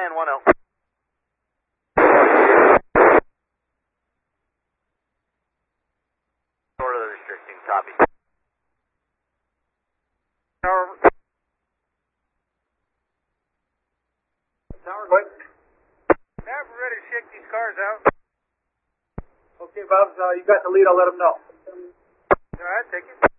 Cheyenne 1L. Sort of the restricting, copy. Tower, go ahead. Yeah, we're ready to shake these cars out. Okay, Bob, you got the lead. I'll let them know. All right, take it.